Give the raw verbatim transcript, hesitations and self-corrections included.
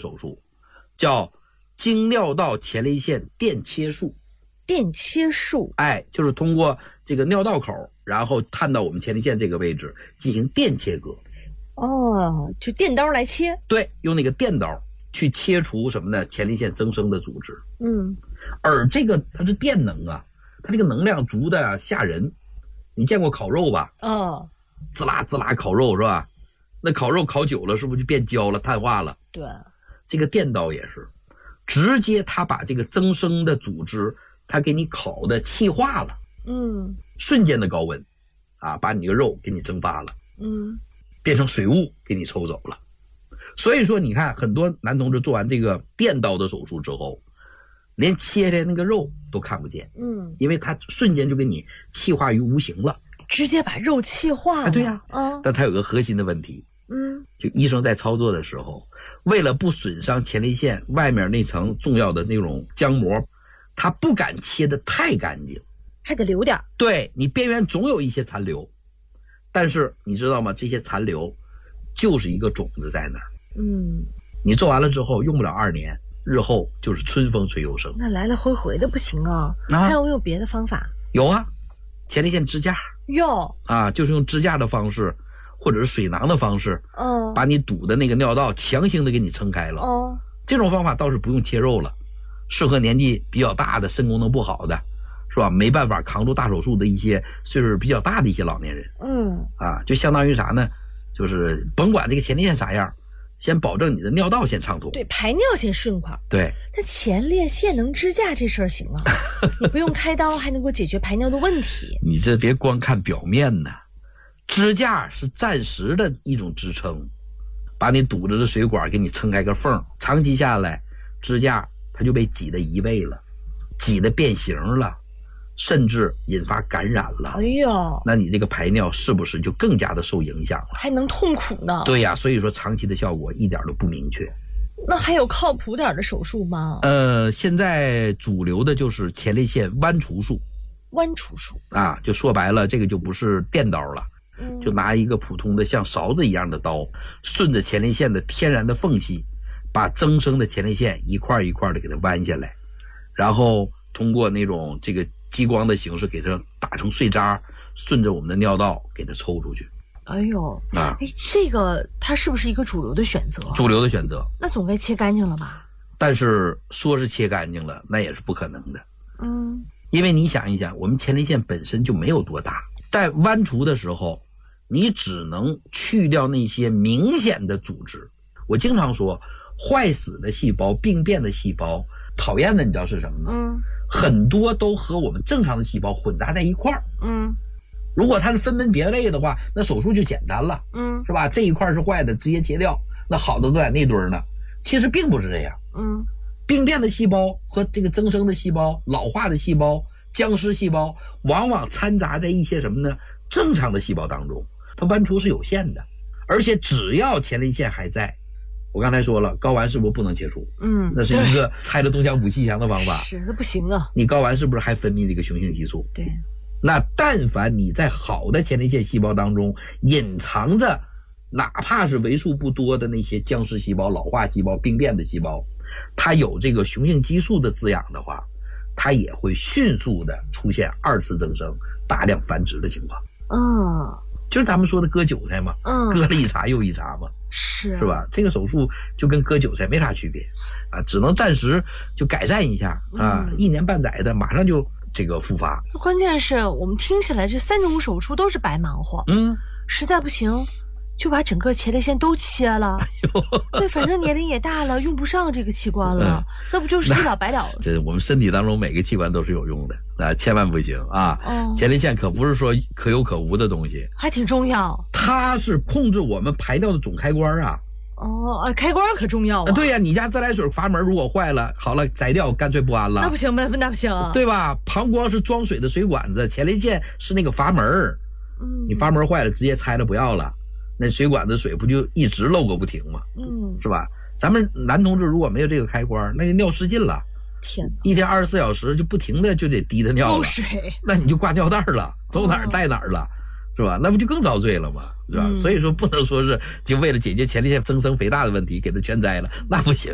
手术，叫经尿道前列腺电切术。 电切术， 哎，就是通过这个尿道口，然后探到我们前列腺这个位置进行电切割。 哦，就电刀来切。 对，用那个电刀去切除什么呢？前列腺增生的组织。 嗯， 而这个它是电能啊，它这个能量足的吓人。你见过烤肉吧？ 哦， 滋啦滋啦烤肉是吧？那烤肉烤久了是不是就变焦了、碳化了？ 对， 这个电刀也是，直接它把这个增生的组织。它给你烤的气化了， 嗯， 瞬间的高温，啊，把你这个肉给你蒸发了， 嗯， 变成水雾给你抽走了。所以说，你看很多男同志做完这个电刀的手术之后，连切的那个肉都看不见， 嗯， 因为它瞬间就给你气化于无形了， 直接把肉气化了。 啊、对呀、 啊，嗯， 但它有个核心的问题， 嗯， 就医生在操作的时候，为了不损伤前列腺外面那层重要的那种浆膜。他不敢切得太干净， 还得留点。 对，你边缘总有一些残留，但是你知道吗？这些残留就是一个种子在那儿。 嗯， 你做完了之后用不了二年，日后就是春风吹又生。 那来来回回的不行啊，啊还有没有别的方法？ 有啊，前列腺支架。 有啊，就是用支架的方式，或者是水囊的方式， 嗯， 把你堵的那个尿道强行的给你撑开了。 哦， 这种方法倒是不用切肉了。适合年纪比较大的、肾功能不好的，是吧？没办法扛住大手术的一些岁数比较大的一些老年人， 嗯， 啊，就相当于啥呢？就是甭管这个前列腺啥样，先保证你的尿道先畅通， 对，排尿先顺快。 对， 那前列腺能支架这事儿行啊，你不用开刀还能够解决排尿的问题。 你这别光看表面呢，支架是暂时的一种支撑，把你堵着的水管给你撑开个缝，长期下来，支架。它就被挤得移位了，挤得变形了，甚至引发感染了。 哎呦， 那你这个排尿是不是就更加的受影响了？ 还能痛苦呢？ 对呀，所以说长期的效果一点都不明确。 那还有靠谱点的手术吗？ 呃，现在主流的就是前列腺剜除术。 剜除术啊，就说白了，这个就不是电刀了，嗯、就拿一个普通的像勺子一样的刀，顺着前列腺的天然的缝隙。把增生的前列腺一块一块的给它剜下来，然后通过那种这个激光的形式给它打成碎渣，顺着我们的尿道给它抽出去。 哎呦， 啊， 哎，这个它是不是一个主流的选择？ 主流的选择。 那总该切干净了吧？ 但是说是切干净了，那也是不可能的。 嗯， 因为你想一想，我们前列腺本身就没有多大，在剜除的时候，你只能去掉那些明显的组织。我经常说。坏死的细胞、病变的细胞，讨厌的你知道是什么吗？ 嗯， 很多都和我们正常的细胞混杂在一块儿。 嗯， 如果它是分门别类的话，那手术就简单了。 嗯， 是吧？这一块是坏的，直接切掉，那好的都在那堆儿呢。其实并不是这样。 嗯， 病变的细胞和这个增生的细胞、老化的细胞、僵尸细胞，往往掺杂在一些什么呢？正常的细胞当中，它剜除是有限的，而且只要前列腺还在。我刚才说了，睾丸是不是不能切除？ 嗯， 那是一个拆了东墙补西墙的方法。 是，那不行啊。 你睾丸是不是还分泌这个雄性激素？ 对。 那但凡你在好的前列腺细胞当中隐藏着，哪怕是为数不多的那些僵尸细胞、老化细胞、病变的细胞，它有这个雄性激素的滋养的话，它也会迅速的出现二次增生、大量繁殖的情况。 嗯。 就是咱们说的割韭菜嘛， 嗯， 割了一茬又一茬嘛， 是是吧？这个手术就跟割韭菜没啥区别啊，只能暂时就改善一下啊，嗯、一年半载的马上就这个复发。 关键是我们听起来这三种手术都是白忙活， 嗯， 实在不行就把整个前列腺都切了。哎呦，对，反正年龄也大了，用不上这个器官了，嗯、那不就是一了百了？ 这我们身体当中每个器官都是有用的。啊，千万不行啊！哦、前列腺可不是说可有可无的东西， 还挺重要。 它是控制我们排尿的总开关啊！ 哦，啊，开关可重要啊！ 对呀、啊，你家自来水阀门如果坏了，好了，摘掉干脆不安了。 那不行呗，那不行、啊， 对吧？膀胱是装水的水管子，前列腺是那个阀门。嗯，你阀门坏了，直接拆了不要了，那水管子水不就一直漏个不停吗？嗯，是吧？咱们男同志如果没有这个开关，那就尿失禁了。 天， 一天二十四小时就不停的就得滴的尿了， 漏水， 那你就挂尿袋了，走哪儿带哪儿了，是吧？那不就更遭罪了吗？是吧？嗯、所以说不能说是就为了解决前列腺增生肥大的问题给它全摘了，那不行。